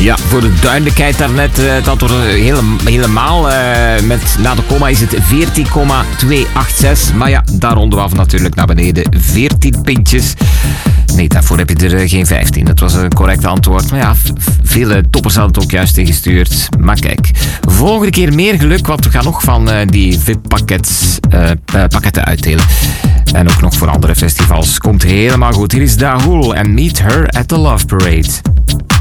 Ja, voor de duidelijkheid daarnet, dat er helemaal met na de komma is het 14,286. Maar ja, daar ronden we af natuurlijk naar beneden. 14 pintjes. Nee, daarvoor heb je er geen 15. Dat was een correct antwoord. Maar ja, vele toppers hadden het ook juist ingestuurd. Maar kijk, volgende keer meer geluk, want we gaan nog van die VIP-pakketten uitdelen. En ook nog voor andere festivals. Komt helemaal goed. Hier is Dahul en Meet Her at the Love Parade.